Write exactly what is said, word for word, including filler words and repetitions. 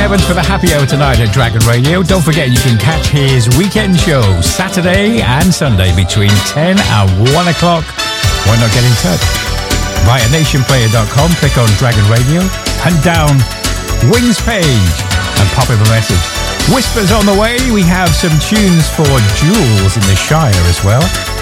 Evans for the happy hour tonight at Dragon Radio. Don't forget you can catch his weekend show Saturday and Sunday between ten and one o'clock. Why not get in touch? Via nation player dot com, click on Dragon Radio, hunt down Wings page and pop him a message. Whispers on the way. We have some tunes for Jules in the Shire as well.